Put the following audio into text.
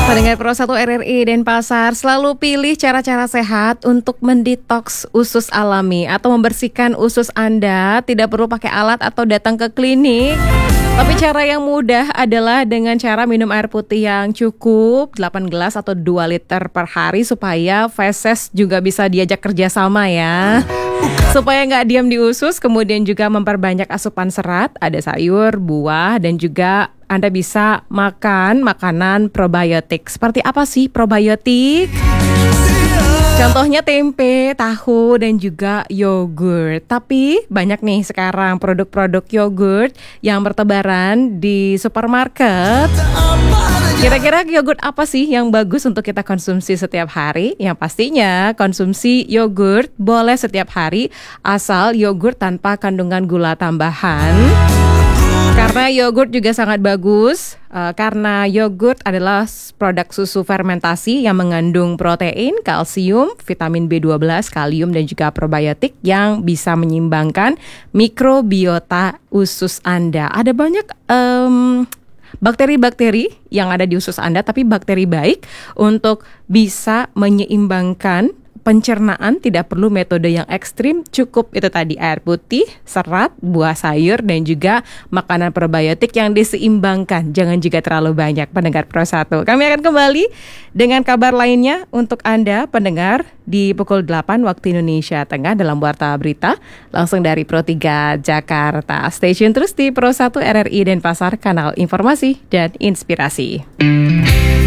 Pendengar Pro 1 RRI Denpasar, selalu pilih cara-cara sehat untuk mendetoks usus alami atau membersihkan usus Anda. Tidak perlu pakai alat atau datang ke klinik. Tapi cara yang mudah adalah dengan cara minum air putih yang cukup 8 gelas atau 2 liter per hari supaya feses juga bisa diajak kerjasama ya. Supaya nggak diam di usus, kemudian juga memperbanyak asupan serat, ada sayur, buah, dan juga Anda bisa makan makanan probiotik. Seperti apa sih probiotik? Contohnya tempe, tahu, dan juga yogurt. Tapi banyak nih sekarang produk-produk yogurt yang bertebaran di supermarket. Kira-kira yogurt apa sih yang bagus untuk kita konsumsi setiap hari? Yang pastinya konsumsi yogurt boleh setiap hari asal yogurt tanpa kandungan gula tambahan. Karena yogurt juga sangat bagus, karena yogurt adalah produk susu fermentasi yang mengandung protein, kalsium, vitamin B12, kalium, dan juga probiotik yang bisa menyeimbangkan mikrobiota usus Anda. Ada banyak bakteri-bakteri yang ada di usus Anda, tapi bakteri baik untuk bisa menyeimbangkan pencernaan. Tidak perlu metode yang ekstrim, cukup itu tadi air putih, serat, buah sayur, dan juga makanan probiotik yang diseimbangkan. Jangan juga terlalu banyak, pendengar Pro 1. Kami akan kembali dengan kabar lainnya untuk Anda, pendengar, di pukul 8 waktu Indonesia Tengah dalam Warta Berita, langsung dari Pro 3 Jakarta. Stay tune terus di Pro 1 RRI Denpasar, kanal informasi dan inspirasi.